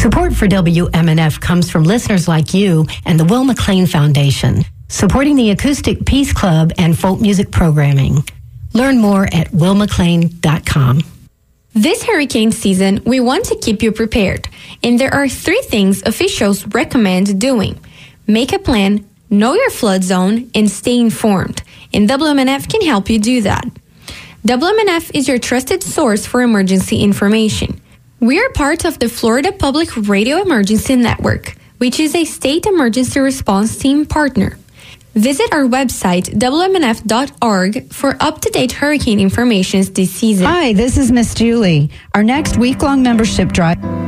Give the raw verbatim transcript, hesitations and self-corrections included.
Support for W M N F comes from listeners like you and the Will McLean Foundation, supporting the Acoustic Peace Club and folk music programming. Learn more at will mclean dot com. This hurricane season, we want to keep you prepared, and there are three things officials recommend doing. Make a plan, know your flood zone, and stay informed, and W M N F can help you do that. W M N F is your trusted source for emergency information. We are part of the Florida Public Radio Emergency Network, which is a state emergency response team partner. Visit our website, W M N F dot org, for up-to-date hurricane information this season. Hi, this is Miss Julie. Our next week-long membership drive...